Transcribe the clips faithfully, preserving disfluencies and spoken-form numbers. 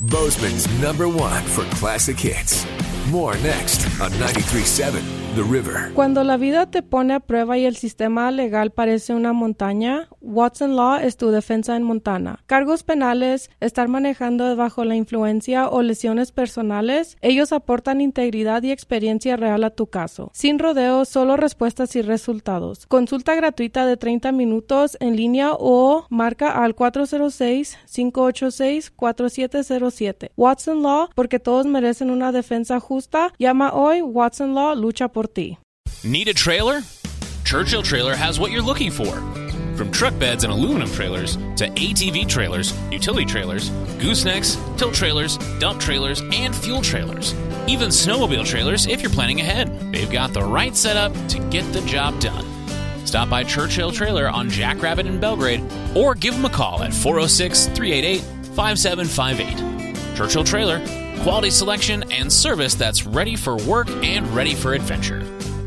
Bozeman's number one for classic hits. More next on ninety-three point seven The River. Cuando la vida te pone a prueba y el sistema legal parece una montaña, Watson Law es tu defensa en Montana. Cargos penales, estar manejando bajo la influencia o lesiones personales, ellos aportan integridad y experiencia real a tu caso. Sin rodeos, solo respuestas y resultados. Consulta gratuita de treinta minutos en línea o marca al cuatro cero seis, cinco ocho seis, cuatro siete cero siete. Watson Law, porque todos merecen una defensa justa. Llama hoy. Watson Law lucha por ti. Need a trailer? Churchill Trailer has what you're looking for. From truck beds and aluminum trailers to A T V trailers, utility trailers, goosenecks, tilt trailers, dump trailers, and fuel trailers. Even snowmobile trailers if you're planning ahead. They've got the right setup to get the job done. Stop by Churchill Trailer on Jackrabbit in Belgrade or give them a call at four oh six, three eight eight, five seven five eight. Churchill Trailer, quality selection and service that's ready for work and ready for adventure.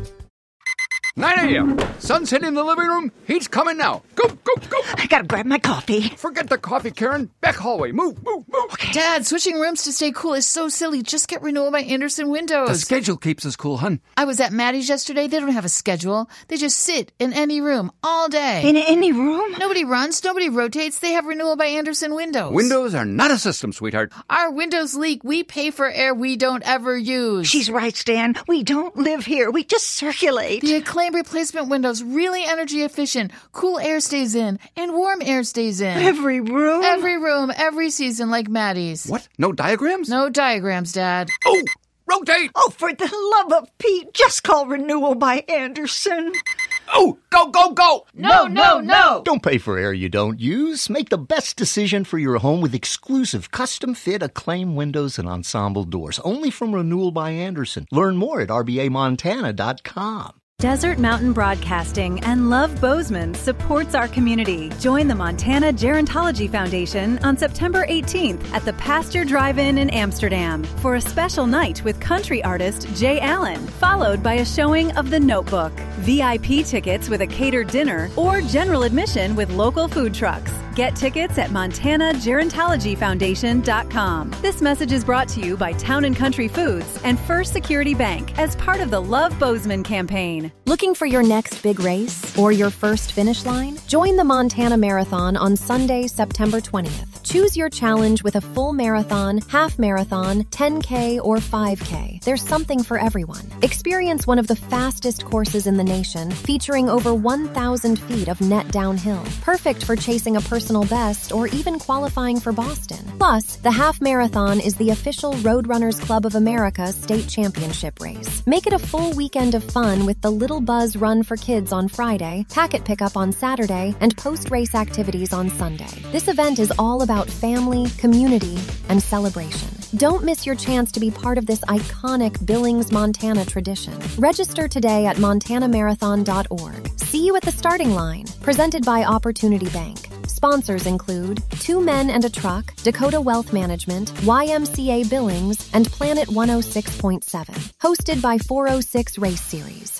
nine a.m. Sunset in the living room. Heat's coming now. Go, go, go. I gotta grab my coffee. Forget the coffee, Karen. Back hallway. Move, move, move. Okay. Dad, switching rooms to stay cool is so silly. Just get renewal by Andersen Windows. The schedule keeps us cool, hun. I was at Maddie's yesterday. They don't have a schedule. They just sit in any room all day. In any room? Nobody runs. Nobody rotates. They have renewal by Andersen Windows. Windows are not a system, sweetheart. Our windows leak. We pay for air we don't ever use. She's right, Stan. We don't live here. We just circulate. The Acclaim replacement windows, really energy efficient. Cool air stays in and warm air stays in. Every room? Every room, every season, like Maddie's. What? No diagrams? No diagrams, Dad. Oh, rotate! Oh, for the love of Pete, just call Renewal by Andersen. Oh, go, go, go! No, no, no! Don't pay for air you don't use. Make the best decision for your home with exclusive custom-fit Acclaim windows and ensemble doors. Only from Renewal by Andersen. Learn more at r b a montana dot com. Desert Mountain Broadcasting and Love Bozeman supports our community. Join the Montana Gerontology Foundation on September eighteenth at the Pasture Drive-In in Amsterdam for a special night with country artist Jay Allen, followed by a showing of The Notebook. V I P tickets with a catered dinner or general admission with local food trucks. Get tickets at montana gerontology foundation dot com. This message is brought to you by Town and Country Foods and First Security Bank as part of the Love Bozeman campaign. Looking for your next big race or your first finish line? Join the Montana Marathon on Sunday, September twentieth. Choose your challenge with a full marathon, half marathon, ten K, or five K. There's something for everyone. Experience one of the fastest courses in the nation, featuring over one thousand feet of net downhill. Perfect for chasing a personal best or even qualifying for Boston. Plus, the half marathon is the official Roadrunners Club of America state championship race. Make it a full weekend of fun with the Little Buzz Run for Kids on Friday, packet pickup on Saturday, and post-race activities on Sunday. This event is all about family, community, and celebration. Don't miss your chance to be part of this iconic Billings, Montana tradition. Register today at montana marathon dot org. See you at the starting line. Presented by Opportunity Bank. Sponsors include Two Men and a Truck, Dakota Wealth Management, Y M C A Billings, and Planet one oh six point seven. Hosted by four oh six Race Series.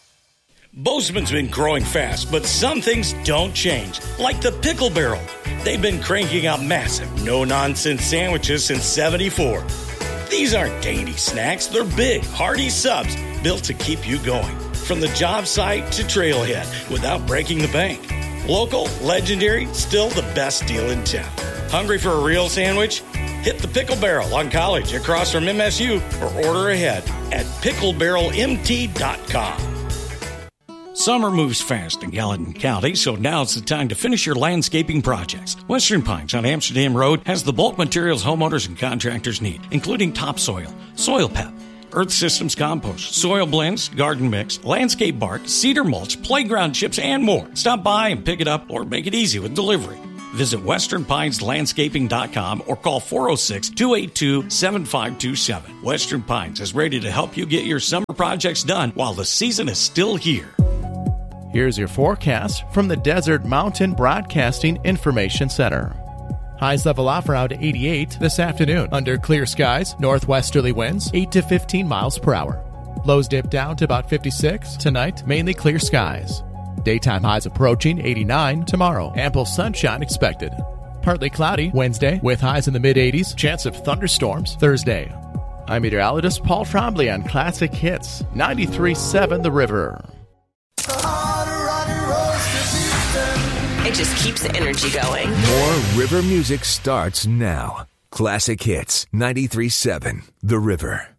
Bozeman's been growing fast, but some things don't change, like the Pickle Barrel. They've been cranking out massive, no-nonsense sandwiches since seventy-four. These aren't dainty snacks. They're big, hearty subs built to keep you going, from the job site to trailhead, without breaking the bank. Local, legendary, still the best deal in town. Hungry for a real sandwich? Hit the Pickle Barrel on College across from M S U or order ahead at pickle barrel m t dot com. Summer moves fast in Gallatin County, so now's the time to finish your landscaping projects. Western Pines on Amsterdam Road has the bulk materials homeowners and contractors need, including topsoil, soil pep, Earth Systems compost, soil blends, garden mix, landscape bark, cedar mulch, playground chips, and more. Stop by and pick it up or make it easy with delivery. Visit western pines landscaping dot com or call four oh six, two eight two, seven five two seven. Western Pines is ready to help you get your summer projects done while the season is still here. Here's your forecast from the Desert Mountain Broadcasting Information Center. Highs level off around eighty-eight this afternoon. Under clear skies, northwesterly winds eight to fifteen miles per hour. Lows dip down to about fifty-six. Tonight, mainly clear skies. Daytime highs approaching eighty-nine tomorrow. Ample sunshine expected. Partly cloudy Wednesday with highs in the mid eighties. Chance of thunderstorms Thursday. I'm meteorologist Paul Trombley on Classic Hits ninety-three point seven The River. It just keeps the energy going. More River music starts now. Classic Hits ninety-three point seven The River.